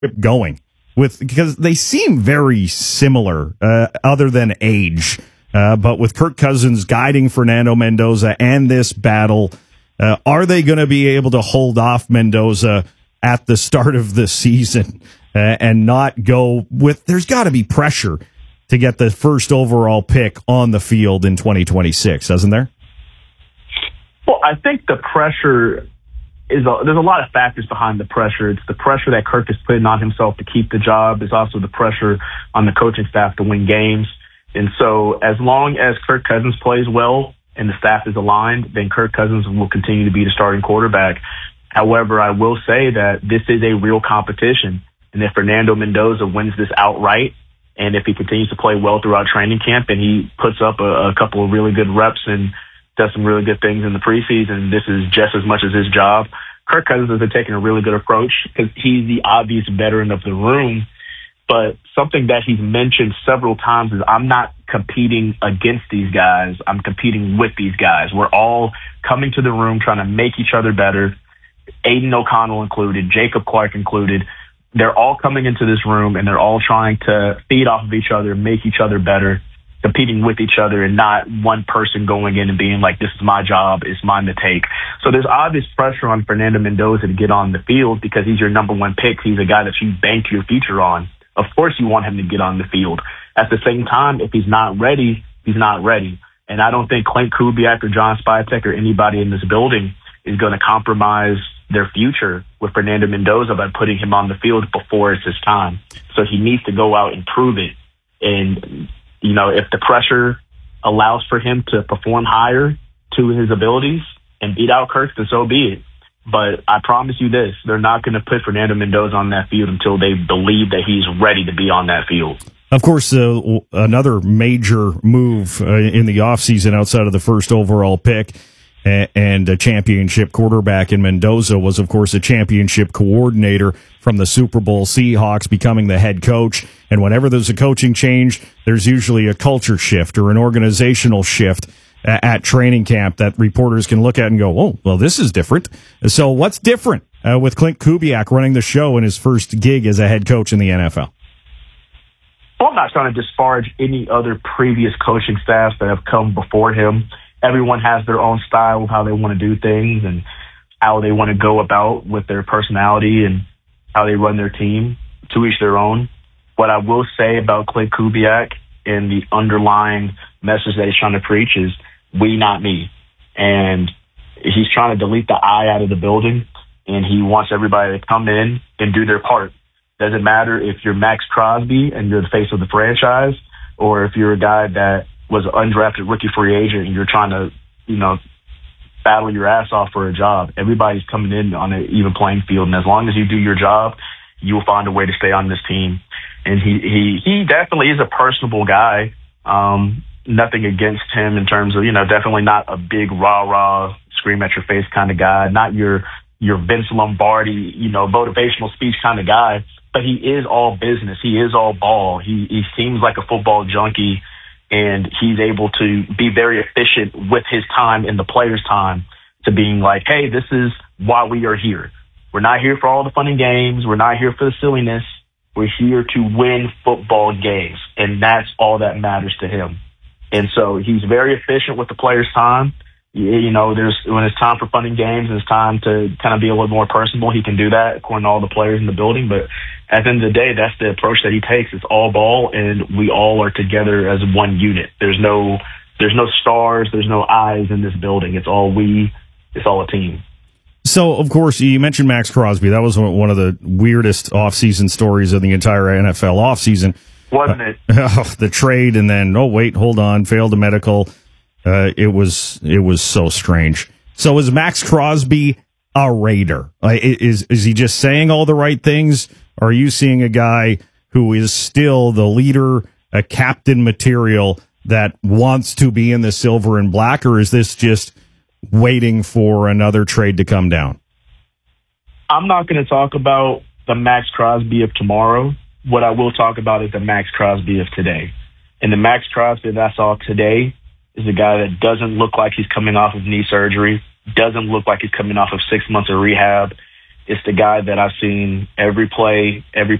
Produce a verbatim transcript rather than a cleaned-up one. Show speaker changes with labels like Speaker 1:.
Speaker 1: going with, because they seem very similar, uh, other than age. Uh, but with Kirk Cousins guiding Fernando Mendoza and this battle, uh, are they going to be able to hold off Mendoza at the start of the season uh, and not go with? There's got to be pressure to get the first overall pick on the field in twenty twenty-six, doesn't there?
Speaker 2: Well, I think the pressure is a, there's a lot of factors behind the pressure. It's the pressure that Kirk is putting on himself to keep the job. There's also the pressure on the coaching staff to win games. And so as long as Kirk Cousins plays well and the staff is aligned, then Kirk Cousins will continue to be the starting quarterback. However, I will say that this is a real competition. And if Fernando Mendoza wins this outright, and if he continues to play well throughout training camp and he puts up a, a couple of really good reps and does some really good things in the preseason, this is just as much as his job. Kirk Cousins has been taking a really good approach because he's the obvious veteran of the room. But something that he's mentioned several times is, I'm not competing against these guys. I'm competing with these guys. We're all coming to the room trying to make each other better. Aiden O'Connell included, Jacob Clark included. They're all coming into this room and they're all trying to feed off of each other, make each other better, competing with each other, and not one person going in and being like, this is my job, it's mine to take. So there's obvious pressure on Fernando Mendoza to get on the field because he's your number one pick. He's a guy that you bank your future on. Of course you want him to get on the field. At the same time, if he's not ready, he's not ready. And I don't think Clint Kubiak or John Spytek or anybody in this building is going to compromise their future with Fernando Mendoza by putting him on the field before it's his time. So he needs to go out and prove it. And, you know, if the pressure allows for him to perform higher to his abilities and beat out Kirk, then so be it. But I promise you this, they're not going to put Fernando Mendoza on that field until they believe that he's ready to be on that field.
Speaker 1: Of course, uh, another major move uh, in the offseason outside of the first overall pick and a championship quarterback in Mendoza was, of course, a championship coordinator from the Super Bowl Seahawks, becoming the head coach. And whenever there's a coaching change, there's usually a culture shift or an organizational shift at training camp that reporters can look at and go, oh, well, this is different. So what's different uh, with Clint Kubiak running the show in his first gig as a head coach in the N F L?
Speaker 2: Well, I'm not trying to disparage any other previous coaching staffs that have come before him. Everyone has their own style of how they want to do things and how they want to go about with their personality and how they run their team, to each their own. What I will say about Clint Kubiak and the underlying message that he's trying to preach is we, not me. And he's trying to delete the I out of the building, and he wants everybody to come in and do their part. Doesn't matter if you're Max Crosby and you're the face of the franchise, or if you're a guy that was an undrafted rookie free agent and you're trying to, you know, battle your ass off for a job. Everybody's coming in on an even playing field. And as long as you do your job, you will find a way to stay on this team. And he, he, he definitely is a personable guy. Um, nothing against him in terms of, you know, definitely not a big rah rah scream at your face kind of guy, not your, your Vince Lombardi, you know, motivational speech kind of guy, but he is all business. He is all ball. He, he seems like a football junkie. And he's able to be very efficient with his time and the players' time to being like, hey, this is why we are here. We're not here for all the fun and games. We're not here for the silliness. We're here to win football games. And that's all that matters to him. And so he's very efficient with the players' time. You know, there's when it's time for fun and games and it's time to kind of be a little more personable, he can do that according to all the players in the building. But at the end of the day, that's the approach that he takes. It's all ball, and we all are together as one unit. There's no, there's no stars, there's no eyes in this building. It's all we, it's all a team.
Speaker 1: So, of course, you mentioned Max Crosby. That was one of the weirdest offseason stories of the entire N F L offseason.
Speaker 2: Wasn't it?
Speaker 1: Uh, the trade, and then, oh, wait, hold on, failed the medical. Uh, it was it was so strange. So is Max Crosby a Raider? Uh, is is he just saying all the right things? Or are you seeing a guy who is still the leader, a captain material that wants to be in the silver and black? Or is this just waiting for another trade to come down?
Speaker 2: I'm not going to talk about the Max Crosby of tomorrow. What I will talk about is the Max Crosby of today. And the Max Crosby that I saw today is a guy that doesn't look like he's coming off of knee surgery, doesn't look like he's coming off of six months of rehab. It's the guy that I've seen every play, every